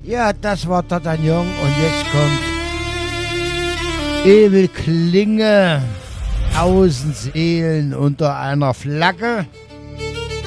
Ja, das war D'Artagnan und jetzt kommt Emil Klinge, 1000 Seelen unter einer Flagge.